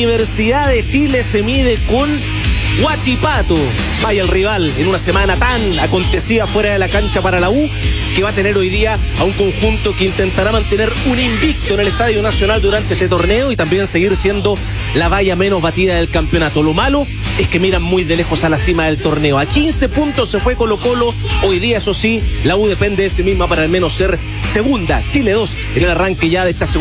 Universidad de Chile se mide con Huachipato. Vaya el rival en una semana tan acontecida fuera de la cancha para la U, que va a tener hoy día a un conjunto que intentará mantener un invicto en el Estadio Nacional durante este torneo y también seguir siendo la valla menos batida del campeonato. Lo malo es que miran muy de lejos a la cima del torneo. A 15 puntos se fue Colo-Colo. Hoy día, eso sí, la U depende de sí misma para al menos ser segunda. Chile 2 en el arranque ya de esta segunda